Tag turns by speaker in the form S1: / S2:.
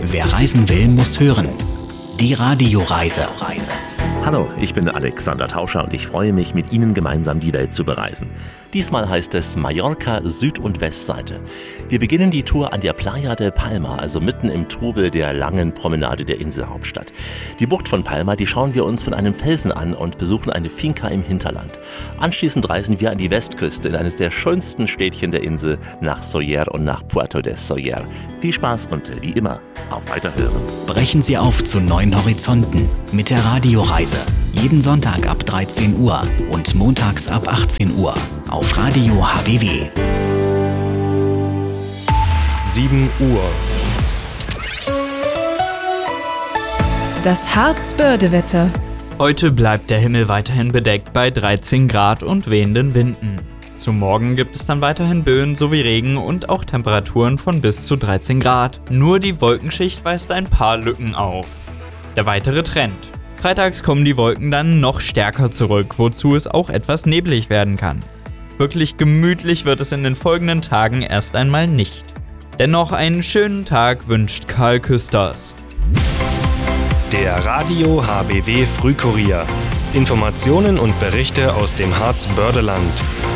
S1: Wer reisen will, muss hören. Die Radioreise.
S2: Hallo, ich bin Alexander Tauscher und ich freue mich, mit Ihnen gemeinsam die Welt zu bereisen. Diesmal heißt es Mallorca Süd- und Westseite. Wir beginnen die Tour an der Playa de Palma, also mitten im Trubel der langen Promenade der Inselhauptstadt. Die Bucht von Palma, die schauen wir uns von einem Felsen an und besuchen eine Finca im Hinterland. Anschließend reisen wir an die Westküste in eines der schönsten Städtchen der Insel, nach Sóller und nach Puerto de Sóller. Viel Spaß und wie immer, auf Weiterhören.
S1: Brechen Sie auf zu neuen Horizonten mit der Radioreise. Jeden Sonntag ab 13 Uhr und montags ab 18 Uhr auf Radio HBW.
S3: 7 Uhr.
S4: Das Harzbörde-Wetter.
S5: Heute bleibt der Himmel weiterhin bedeckt bei 13 Grad und wehenden Winden. Zum Morgen gibt es dann weiterhin Böen sowie Regen und auch Temperaturen von bis zu 13 Grad. Nur die Wolkenschicht weist ein paar Lücken auf. Der weitere Trend. Freitags kommen die Wolken dann noch stärker zurück, wozu es auch etwas neblig werden kann. Wirklich gemütlich wird es in den folgenden Tagen erst einmal nicht. Dennoch einen schönen Tag wünscht Karl Küsters.
S3: Der Radio HBW Frühkurier. Informationen und Berichte aus dem Harzbördeland.